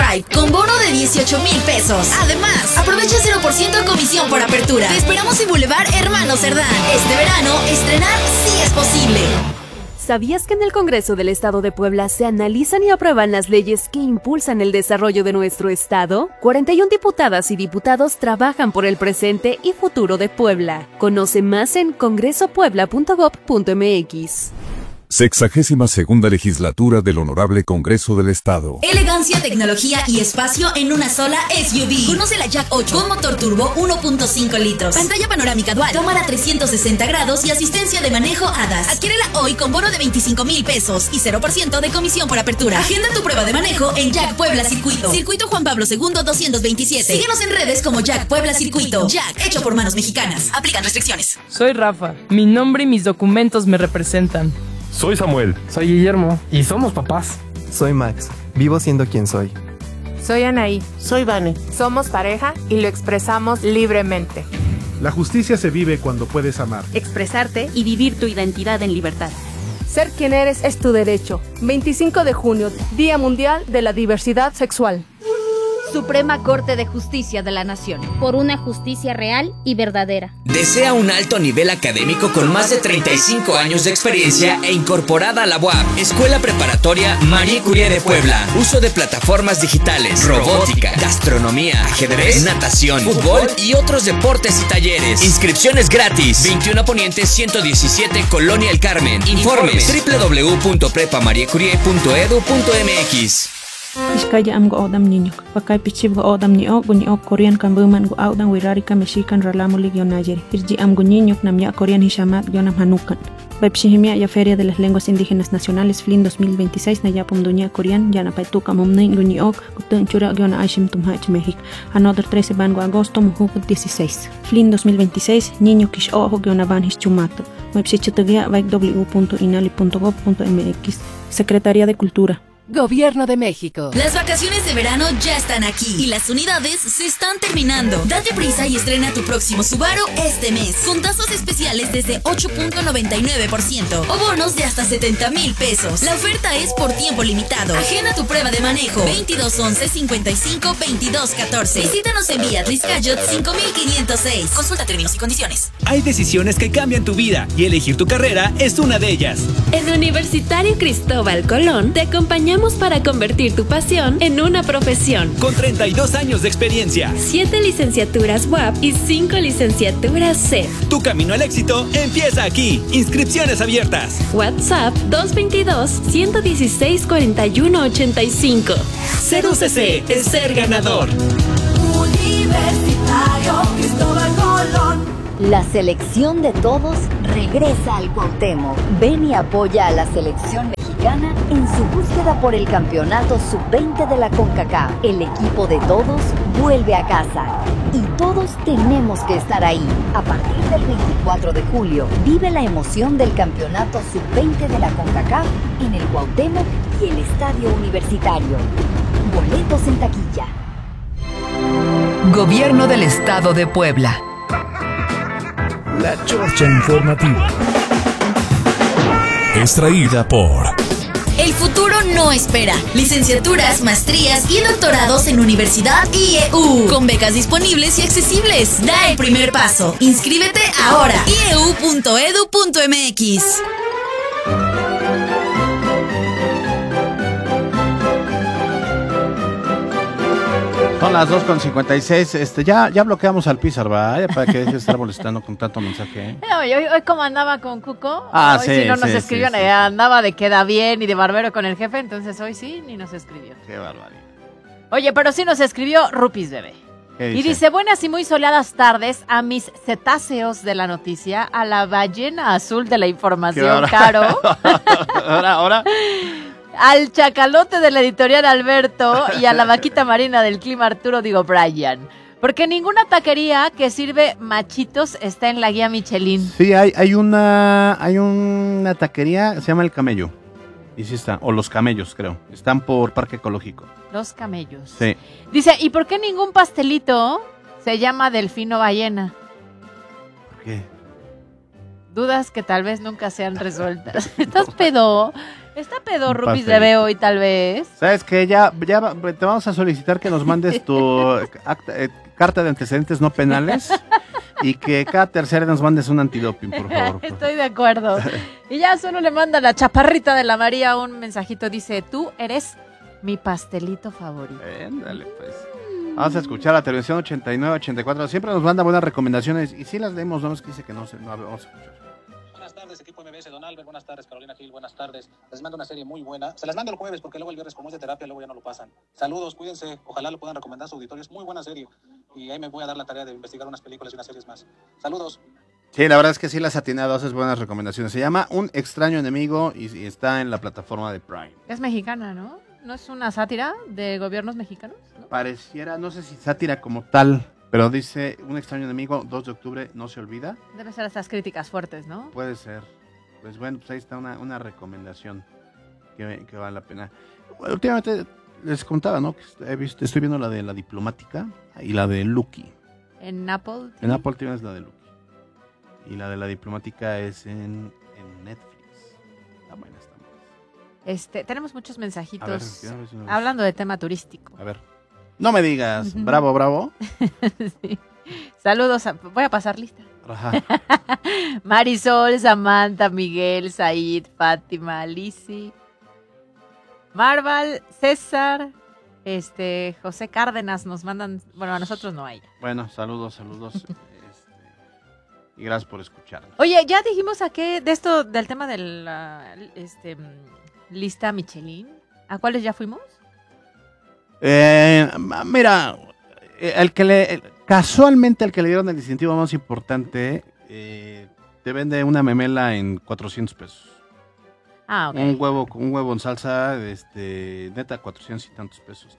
Drive con bono de 18,000 pesos. Además, aprovecha 0% comisión por apertura. Te esperamos en Boulevard Hermano Cerdán. Este verano, estrenar sí es posible. ¿Sabías que en el Congreso del Estado de Puebla se analizan y aprueban las leyes que impulsan el desarrollo de nuestro estado? 41 diputadas y diputados trabajan por el presente y futuro de Puebla. Conoce más en congresopuebla.gov.mx. 62ª legislatura del Honorable Congreso del Estado. Elegancia, tecnología y espacio en una sola SUV. Conoce la Jack 8 con motor turbo 1.5 litros. Pantalla panorámica dual, cámara 360 grados y asistencia de manejo ADAS. Adquiérela hoy con bono de 25,000 pesos y 0% de comisión por apertura. Agenda tu prueba de manejo en Jack Puebla Circuito. Circuito Juan Pablo II 227. Síguenos en redes como Jack Puebla Circuito. Jack, hecho por manos mexicanas. Aplican restricciones. Soy Rafa. Mi nombre y mis documentos me representan. Soy Samuel. Soy Guillermo. Y somos papás. Soy Max. Vivo siendo quien soy. Soy Anaí. Soy Vane. Somos pareja y lo expresamos libremente. La justicia se vive cuando puedes amar. Expresarte y vivir tu identidad en libertad. Ser quien eres es tu derecho. 25 de junio, Día Mundial de la Diversidad Sexual. Suprema Corte de Justicia de la Nación. Por una justicia real y verdadera. Desea un alto nivel académico con más de 35 años de experiencia e incorporada a la UAP. Escuela Preparatoria Marie Curie de Puebla. Uso de plataformas digitales, robótica, gastronomía, ajedrez, natación, fútbol y otros deportes y talleres. Inscripciones gratis. 21 Poniente 117, Colonia El Carmen. Informes www.prepamariacurie.edu.mx. Iskaya am go odam niño. Pakay pichib go odam ni ok Korean kan buman go audan wirari ka mexican ralamo ligyon najeri. Irji am go niño nam ya Korean hishamat yonam hanukan. Baipshihimia ya Feria de las Lenguas Indígenas Nacionales FLIN 2026 na yapum dunia Korean yana paituka momnin guni ok gutun chura yona ashim tumhach México. Another 13 ban go agosto muhuk 16. FLIN 2026 niño kish ojo yona ban hischumato. Baipshichutagia www.inali.gov.mx. Secretaría de Cultura. Gobierno de México. Las vacaciones de verano ya están aquí y las unidades se están terminando. Date prisa y estrena tu próximo Subaru este mes con tasas especiales desde 8.99% o bonos de hasta 70,000 pesos. La oferta es por tiempo limitado. Agenda tu prueba de manejo 2211-55-2214. Visítanos en Vía Triscayot 5506. Consulta términos y condiciones. Hay decisiones que cambian tu vida y elegir tu carrera es una de ellas. En Universitario Cristóbal Colón te acompañamos para convertir tu pasión en una profesión. Con 32 años de experiencia, 7 licenciaturas UAP y 5 licenciaturas CEF. Tu camino al éxito empieza aquí. Inscripciones abiertas. WhatsApp 222-116-4185. Ser UCC es ser ganador. Universitario Cristóbal Colón. La selección de todos regresa al Cuauhtémoc. Ven y apoya a la selección mexicana en su búsqueda por el campeonato sub-20 de la CONCACAF. El equipo de todos vuelve a casa y todos tenemos que estar ahí. A partir del 24 de julio, vive la emoción del campeonato sub-20 de la CONCACAF en el Cuauhtémoc y el Estadio Universitario. Boletos en taquilla. Gobierno del Estado de Puebla. La Chorcha Informativa. Extraída por... El futuro no espera. Licenciaturas, maestrías y doctorados en Universidad IEU. Con becas disponibles y accesibles. Da el primer paso. Inscríbete ahora. ieu.edu.mx. Son las 2:56. Ya bloqueamos al Pizar, ¿va? Para que deje de estar molestando con tanto mensaje. Hoy como andaba con Cuco, hoy sí, sí no nos sí, escribió, sí. andaba de queda bien y de barbero con el jefe, entonces hoy sí ni nos escribió. Qué barbaridad. Oye, pero sí nos escribió Rupis Bebé. Y dice, buenas y muy soleadas tardes a mis cetáceos de la noticia, a la ballena azul de la información, Caro. Ahora. Al chacalote de la editorial Alberto y a la vaquita marina del clima Arturo, digo Brian. Porque ninguna taquería que sirve machitos está en la guía Michelin. Sí, hay una taquería, se llama El Camello. Y sí está, o Los Camellos, creo. Están por Parque Ecológico. Los Camellos. Sí. Dice, ¿y por qué ningún pastelito se llama Delfino Ballena? ¿Por qué? Dudas que tal vez nunca sean resueltas. ¿Estás pedo? Está pedo, Rupis, de veo hoy tal vez. ¿Sabes qué? Ya te vamos a solicitar que nos mandes tu carta de antecedentes no penales y que cada tercera nos mandes un antidoping, por favor. Estoy de acuerdo. Y ya solo le manda la chaparrita de la María un mensajito, dice, tú eres mi pastelito favorito. Dale, pues. Vamos a escuchar la televisión 89-84. Siempre nos manda buenas recomendaciones y sí las leemos, no es que dice que no vamos a escuchar. Buenas tardes, equipo MBS, Don Albert, buenas tardes, Carolina Gil, buenas tardes. Les mando una serie muy buena. Se las mando el jueves porque luego el viernes, como es de terapia, luego ya no lo pasan. Saludos, cuídense, ojalá lo puedan recomendar a su auditorio. Es muy buena serie y ahí me voy a dar la tarea de investigar unas películas y unas series más. Saludos. Sí, la verdad es que sí las atinado, haces buenas recomendaciones. Se llama Un extraño enemigo y está en la plataforma de Prime. Es mexicana, ¿no? ¿No es una sátira de gobiernos mexicanos? ¿No? Pareciera, no sé si sátira como tal, pero dice Un extraño enemigo, 2 de octubre, no se olvida. Debe ser estas críticas fuertes, ¿no? Puede ser. Pues bueno, pues ahí está una recomendación que vale la pena. Bueno, últimamente les contaba, ¿no? Que estoy viendo la de La Diplomática y la de Lucky. ¿En Apple? En Apple TV es la de Lucky. Y la de La Diplomática es en Netflix. Está buena, está buena. Tenemos muchos mensajitos A ver, hablando de tema turístico. A ver. No me digas, bravo, bravo. Sí. Saludos, voy a pasar lista. Ajá. Marisol, Samantha, Miguel, Said, Fátima, Lisi, Marval, César, José Cárdenas nos mandan, bueno, a nosotros no hay. Bueno, saludos. Y gracias por escucharnos. Oye, ya dijimos del tema de la lista Michelin. ¿A cuáles ya fuimos? Mira, casualmente el que le dieron el distintivo más importante te vende una memela en 400 pesos. Ah, ok. Un huevo en salsa, neta, 400 y tantos pesos.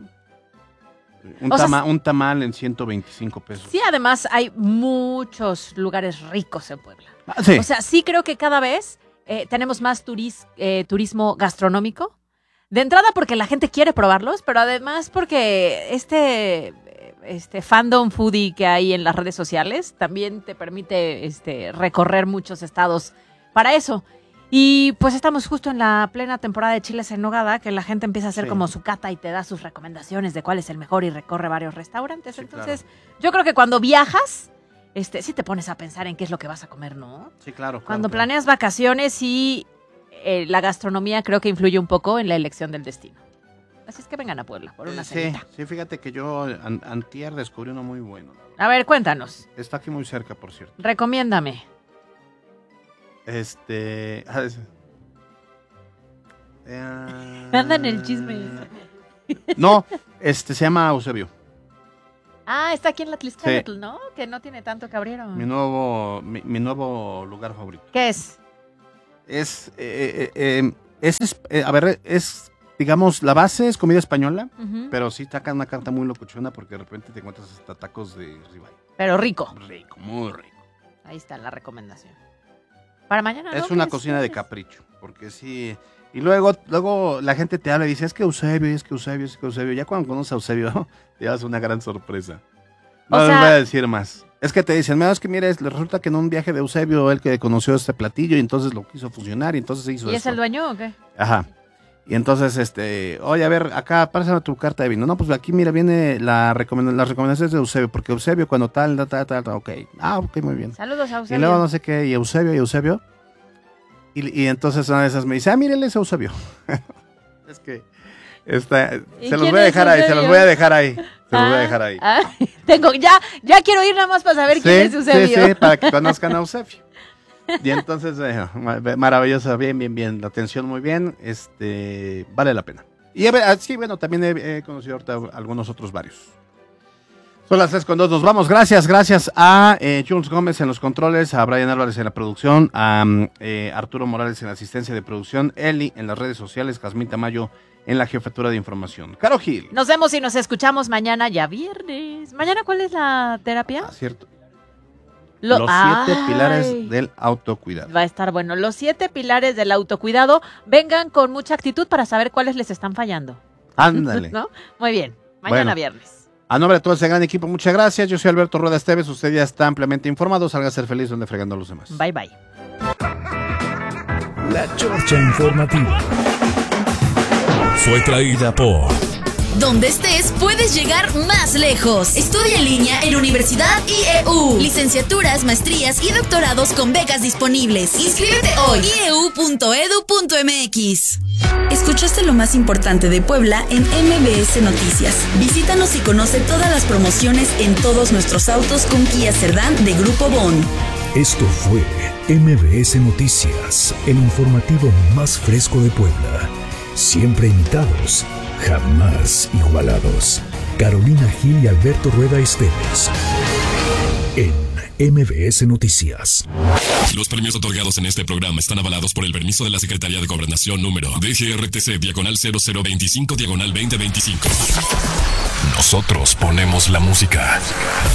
Un tamal en 125 pesos. Sí, además hay muchos lugares ricos en Puebla. Sí. O sea, sí creo que cada vez tenemos más turismo gastronómico. De entrada porque la gente quiere probarlos, pero además porque este fandom foodie que hay en las redes sociales también te permite recorrer muchos estados para eso. Y pues estamos justo en la plena temporada de chiles en nogada, que la gente empieza a hacer como su cata y te da sus recomendaciones de cuál es el mejor y recorre varios restaurantes. Sí, entonces, claro. Yo creo que cuando viajas, sí te pones a pensar en qué es lo que vas a comer, ¿no? Sí, claro. Cuando planeas vacaciones y la gastronomía creo que influye un poco en la elección del destino. Así es que vengan a Puebla por una cenita. Sí, fíjate que yo antier descubrí uno muy bueno. A ver, cuéntanos. Está aquí muy cerca, por cierto. Recomiéndame. Anda en el chisme. No, se llama Eusebio. Ah, está aquí en la Tliscayotl, Sí. ¿no? Que no tiene tanto que abrieron. Mi nuevo lugar favorito. ¿Qué es? Digamos, la base es comida española, Ujú. pero sí sacan una carta muy locuchona porque de repente te encuentras hasta tacos de ribeye. Pero rico. Rico, muy rico. Ahí está la recomendación. Para mañana, ¿no? Es una ¿Qué cocina de capricho, porque sí. Y luego la gente te habla y dice, es que Eusebio. Ya cuando conoces a Eusebio, te das una gran sorpresa. No les voy a decir más. Es que te dicen, es que mire, resulta que en un viaje de Eusebio, él que conoció este platillo y entonces lo quiso fusionar y entonces se hizo ¿Y es esto. el dueño o qué? Ajá. Y entonces, oye, a ver, acá, pásame tu carta de vino. No, pues aquí, mira, viene las recomendaciones de Eusebio, porque Eusebio cuando tal, ok. Ah, ok, muy bien. Saludos a Eusebio. Y luego no sé qué, y Eusebio. Y entonces una de esas me dice, mire, él es Eusebio. Es que se los voy a dejar ahí, se los voy a dejar ahí. Ya quiero ir nada más para saber quién es Eusebio. Sí, para que conozcan a Eusebio. Y entonces, maravilloso, bien, la atención muy bien, vale la pena. Y sí, bueno, también he conocido ahorita algunos otros varios. Son las 3:02, nos vamos. Gracias a Jules Gómez en los controles, a Brian Álvarez en la producción, a Arturo Morales en la asistencia de producción, Eli en las redes sociales, Jazmín Tamayo en la jefatura de información. Caro Gil. Nos vemos y nos escuchamos mañana, ya viernes. ¿Mañana cuál es la terapia? Cierto. Los 7 pilares del autocuidado. Va a estar bueno. Los 7 pilares del autocuidado. Vengan con mucha actitud para saber cuáles les están fallando. Ándale. ¿No? Muy bien. Mañana viernes. A nombre de todo ese gran equipo, muchas gracias. Yo soy Alberto Rueda Esteves. Usted ya está ampliamente informado. Salga a ser feliz donde fregando a los demás. Bye, bye. La Chorcha Informativa. Fue traída por... Donde estés, puedes llegar más lejos. Estudia en línea en Universidad IEU. Licenciaturas, maestrías y doctorados con becas disponibles. Inscríbete hoy. ieu.edu.mx. Escuchaste lo más importante de Puebla en MBS Noticias. Visítanos y conoce todas las promociones en todos nuestros autos con Kia Cerdán de Grupo Bon. Esto fue MBS Noticias, el informativo más fresco de Puebla. Siempre imitados, jamás igualados. Carolina Gil y Alberto Rueda Esteves. En MBS Noticias. Los premios otorgados en este programa están avalados por el permiso de la Secretaría de Gobernación número DGRTC/0025/2025. Nosotros ponemos la música.